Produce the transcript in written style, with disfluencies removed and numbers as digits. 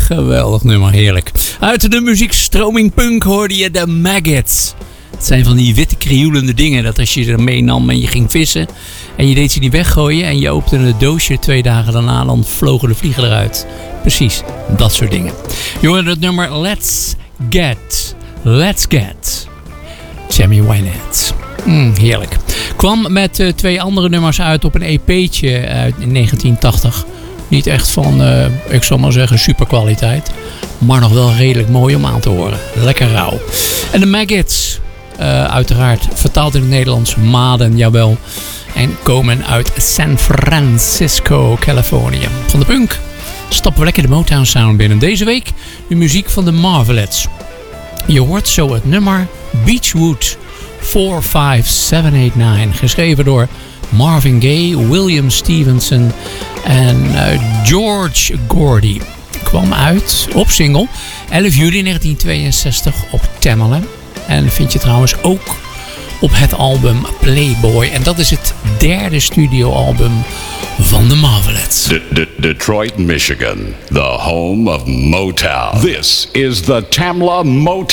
Geweldig nummer, heerlijk. Uit de muziekstroming punk hoorde je de Maggots. Het zijn van die witte krioelende dingen dat als je ze meenam en je ging vissen en je deed ze niet weggooien en je opende het doosje 2 dagen daarna, dan vlogen de vliegen eruit. Precies, dat soort dingen. Je hoorde het nummer Let's Get. Tammy Wynette. Heerlijk. Kwam met 2 andere nummers uit op een EP'tje uit 1980. Niet echt van, ik zal maar zeggen, superkwaliteit. Maar nog wel redelijk mooi om aan te horen. Lekker rauw. En de Maggots, uiteraard vertaald in het Nederlands, Maden, jawel. En komen uit San Francisco, Californië. Van de punk stappen we lekker de Motown Sound binnen. Deze week de muziek van de Marvelettes. Je hoort zo het nummer Beachwood 45789. Geschreven door Marvin Gaye, William Stevenson en George Gordy. Kwam uit op single 11 juli 1962 op Tamela. En vind je trouwens ook op het album Playboy. En dat is het 3e studioalbum van de Marvelettes. Detroit, Michigan, the home of Motown. This is the Tamla Motown